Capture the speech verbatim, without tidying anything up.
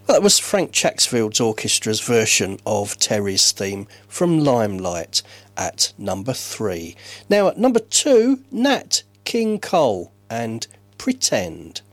Well, that was Frank Chacksfield's orchestra's version of Terry's theme from Limelight at number three. Now at number two, Nat King Cole and Pretend.